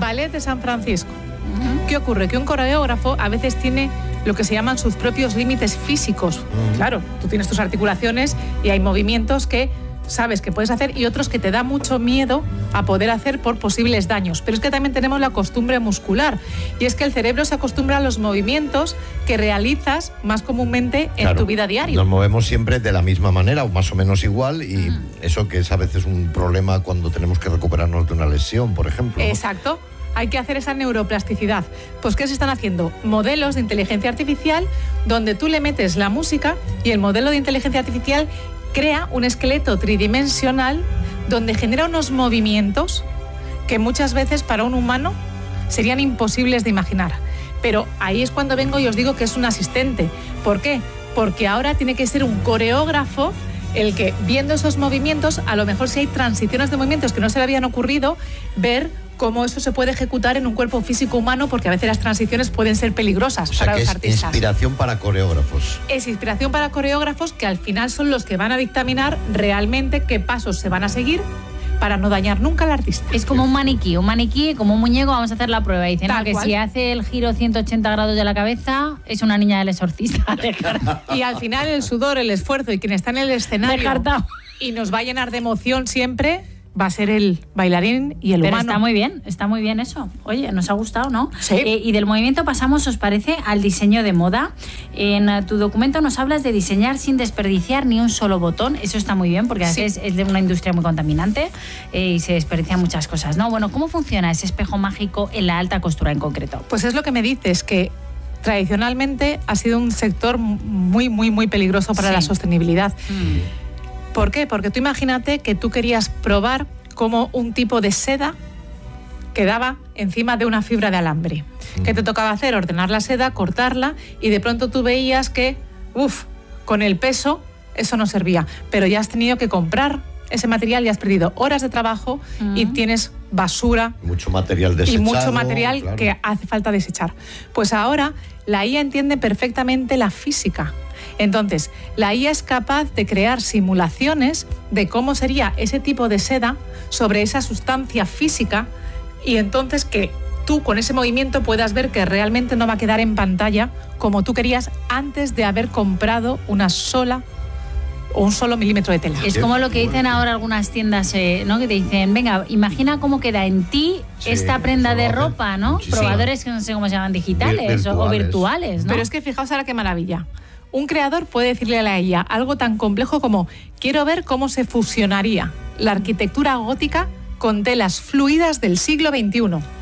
Ballet de San Francisco. ¿Qué ocurre? Que un coreógrafo a veces tiene lo que se llaman sus propios límites físicos. Claro, tú tienes tus articulaciones y hay movimientos que sabes que puedes hacer y otros que te da mucho miedo a poder hacer por posibles daños. Pero es que también tenemos la costumbre muscular y es que el cerebro se acostumbra a los movimientos que realizas más comúnmente en tu vida diaria. Nos movemos siempre de la misma manera o más o menos igual y eso que es a veces un problema cuando tenemos que recuperarnos de una lesión, por ejemplo, ¿no? Exacto. Hay que hacer esa neuroplasticidad. Pues ¿qué se están haciendo? Modelos de inteligencia artificial donde tú le metes la música y el modelo de inteligencia artificial crea un esqueleto tridimensional donde genera unos movimientos que muchas veces para un humano serían imposibles de imaginar. Pero ahí es cuando vengo y os digo que es un asistente. ¿Por qué? Porque ahora tiene que ser un coreógrafo el que, viendo esos movimientos, a lo mejor si hay transiciones de movimientos que no se le habían ocurrido, ver cómo eso se puede ejecutar en un cuerpo físico humano, porque a veces las transiciones pueden ser peligrosas para los artistas. Es inspiración para coreógrafos. Es inspiración para coreógrafos que al final son los que van a dictaminar realmente qué pasos se van a seguir para no dañar nunca al artista. Es como un maniquí, como un muñeco, vamos a hacer la prueba. Dicen que si hace el giro 180 grados de la cabeza, es una niña del exorcista. Y al final el sudor, el esfuerzo y quien está en el escenario descartado y nos va a llenar de emoción siempre va a ser el bailarín y el humano. Pero está muy bien eso. Oye, nos ha gustado, ¿no? Sí. Y del movimiento pasamos, ¿os parece?, al diseño de moda. En tu documento nos hablas de diseñar sin desperdiciar ni un solo botón. Eso está muy bien, porque a veces es de una industria muy contaminante y se desperdician muchas cosas, ¿no? Bueno, ¿cómo funciona ese espejo mágico en la alta costura en concreto? Pues es lo que me dices, que tradicionalmente ha sido un sector muy, muy, muy peligroso para la sostenibilidad. ¿Por qué? Porque tú imagínate que tú querías probar cómo un tipo de seda quedaba encima de una fibra de alambre. ¿Qué te tocaba hacer? Ordenar la seda, cortarla y de pronto tú veías que, con el peso eso no servía. Pero ya has tenido que comprar ese material, ya has perdido horas de trabajo y tienes basura. Mucho material desechado. Y mucho material que hace falta desechar. Pues ahora la IA entiende perfectamente la física. Entonces, la IA es capaz de crear simulaciones de cómo sería ese tipo de seda sobre esa sustancia física y entonces que tú con ese movimiento puedas ver que realmente no va a quedar en pantalla como tú querías antes de haber comprado una sola o un solo milímetro de tela. Es como lo que dicen ahora algunas tiendas, ¿no? Que te dicen, venga, imagina cómo queda en ti esta prenda de ropa, ¿no? Muchísimo. Probadores que no sé cómo se llaman, digitales o virtuales, ¿no? Pero es que fijaos ahora qué maravilla. Un creador puede decirle a la IA algo tan complejo como: quiero ver cómo se fusionaría la arquitectura gótica con telas fluidas del siglo XXI.